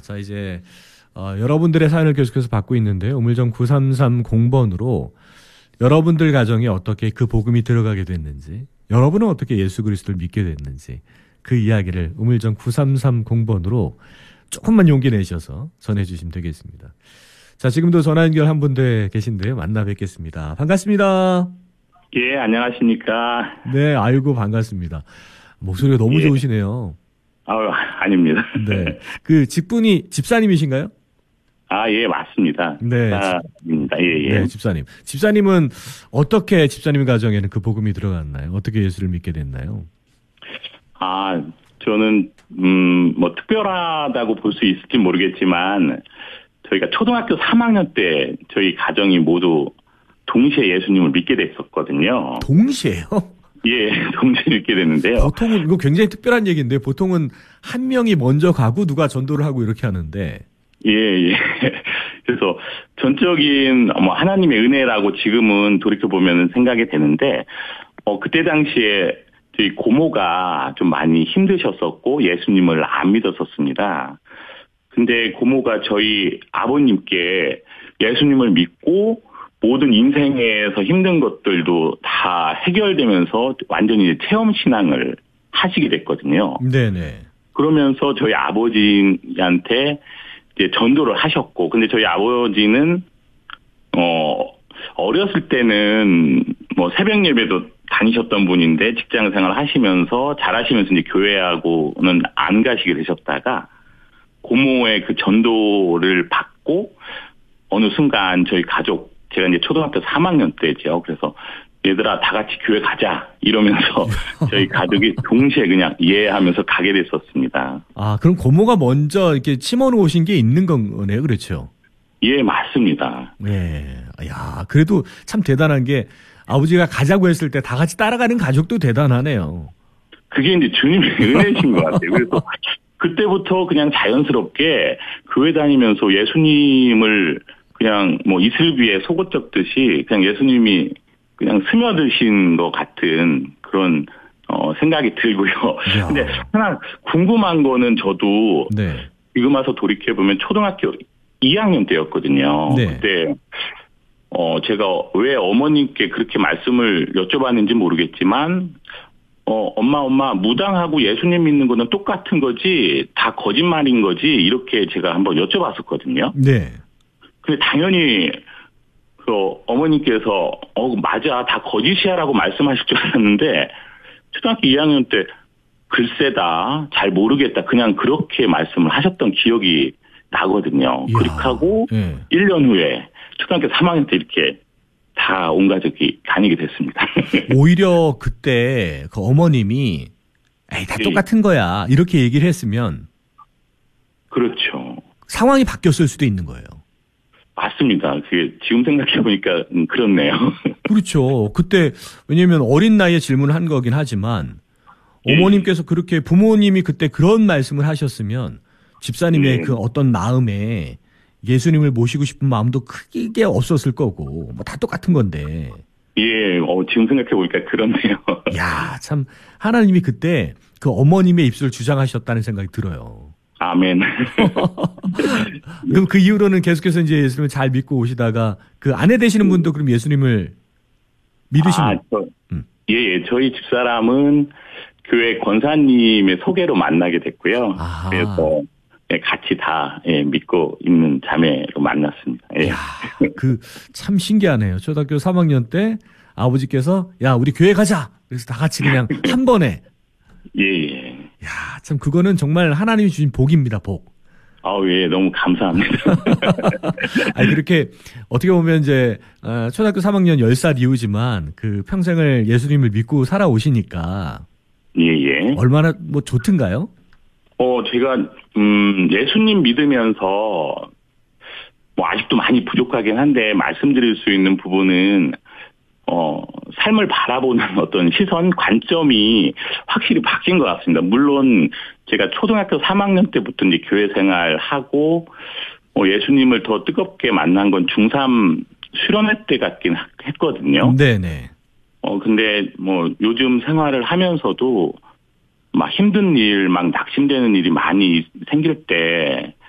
자, 이제 여러분들의 사연을 계속해서 받고 있는데요. 우물정 9330번으로 여러분들 가정에 어떻게 그 복음이 들어가게 됐는지, 여러분은 어떻게 예수 그리스도를 믿게 됐는지 그 이야기를 우물정 9330번으로 조금만 용기 내셔서 전해주시면 되겠습니다. 자, 지금도 전화 연결 한 분들 계신데요. 만나 뵙겠습니다. 반갑습니다. 예, 안녕하십니까. 네, 아이고 반갑습니다. 목소리가 너무 예. 좋으시네요. 아닙니다. 네, 그 직분이 집사님이신가요? 예, 맞습니다. 네, 집사입니다. 예. 네, 집사님. 집사님은 어떻게 집사님 가정에는 그 복음이 들어갔나요? 어떻게 예수를 믿게 됐나요? 저는 뭐 특별하다고 볼 수 있을지 모르겠지만 저희가 초등학교 3학년 때 저희 가정이 모두 동시에 예수님을 믿게 됐었거든요. 동시에요? 예, 동시에 믿게 됐는데요. 보통은 이거 굉장히 특별한 얘기인데 보통은 한 명이 먼저 가고 누가 전도를 하고 이렇게 하는데. 예. 그래서 전적인 하나님의 은혜라고 지금은 돌이켜 보면 생각이 되는데 그때 당시에 저희 고모가 좀 많이 힘드셨었고 예수님을 안 믿었었습니다. 근데 고모가 저희 아버님께 예수님을 믿고 모든 인생에서 힘든 것들도 다 해결되면서 완전히 체험 신앙을 하시게 됐거든요. 네네. 그러면서 저희 아버지한테 이제 전도를 하셨고, 근데 저희 아버지는 어렸을 때는 뭐 새벽 예배도 다니셨던 분인데 직장 생활 하시면서 잘하시면서 이제 교회하고는 안 가시게 되셨다가 고모의 그 전도를 받고 어느 순간 저희 가족, 제가 이제 초등학교 3학년 때죠. 그래서 얘들아 다 같이 교회 가자 이러면서 저희 가족이 동시에 그냥 예 하면서 가게 됐었습니다. 그럼 고모가 먼저 이렇게 침원 오신 게 있는 거네요. 그렇죠? 예, 맞습니다. 네. 야, 그래도 참 대단한 게 아버지가 가자고 했을 때 다 같이 따라가는 가족도 대단하네요. 그게 이제 주님의 은혜신 것 같아요. 그래서 그때부터 그냥 자연스럽게 교회 다니면서 예수님을 그냥 뭐 이슬비에 속옷 적듯이 그냥 예수님이 그냥 스며드신 것 같은 그런 생각이 들고요. 이야. 근데 하나 궁금한 거는 저도 네. 지금 와서 돌이켜보면 초등학교 2학년 때였거든요. 네. 그때 제가 왜 어머님께 그렇게 말씀을 여쭤봤는지 모르겠지만 엄마 무당하고 예수님 믿는 거는 똑같은 거지 다 거짓말인 거지 이렇게 제가 한번 여쭤봤었거든요. 네. 근데 당연히 그 어머님께서 맞아 다 거짓이야라고 말씀하실 줄 알았는데 초등학교 2학년 때 글쎄다 잘 모르겠다 그냥 그렇게 말씀을 하셨던 기억이 나거든요. 이야. 그렇게 하고 네. 1년 후에 초등학교 3학년 때 이렇게 다 온 가족이 다니게 됐습니다. 오히려 그때 그 어머님이 에이 다 똑같은 거야 이렇게 얘기를 했으면 그렇죠. 상황이 바뀌었을 수도 있는 거예요. 맞습니다. 그게 지금 생각해보니까 그렇네요. 그렇죠. 그때 왜냐하면 어린 나이에 질문을 한 거긴 하지만 어머님께서 그렇게 부모님이 그때 그런 말씀을 하셨으면 집사님의 그 어떤 마음에 예수님을 모시고 싶은 마음도 크게 없었을 거고 뭐 다 똑같은 건데. 예, 지금 생각해보니까 그렇네요. 야, 참 하나님이 그때 그 어머님의 입술을 주장하셨다는 생각이 들어요. 아멘. 그럼 그 이후로는 계속해서 이제 예수님을 잘 믿고 오시다가 그 아내 되시는 분도 그럼 예수님을 믿으시는? 예, 저희 집사람은 교회 권사님의 소개로 만나게 됐고요. 아하. 그래서 같이 다 믿고 있는 자매로 만났습니다. 예. 이야, 그 참 신기하네요. 초등학교 3학년 때 아버지께서 야 우리 교회 가자. 그래서 다 같이 그냥 한 번에. 예. 야, 참 그거는 정말 하나님이 주신 복입니다. 복. 예, 너무 감사합니다. 아니 그렇게 어떻게 보면 이제 초등학교 3학년 10살 이후지만 그 평생을 예수님을 믿고 살아오시니까 예. 얼마나 뭐 좋든가요? 제가 예수님 믿으면서 뭐 아직도 많이 부족하긴 한데 말씀드릴 수 있는 부분은 삶을 바라보는 어떤 시선, 관점이 확실히 바뀐 것 같습니다. 물론 제가 초등학교 3학년 때부터 이제 교회 생활하고 예수님을 더 뜨겁게 만난 건 중3 수련회 때 같긴 했거든요. 네네. 근데 뭐 요즘 생활을 하면서도 막 힘든 일, 막 낙심되는 일이 많이 생길 때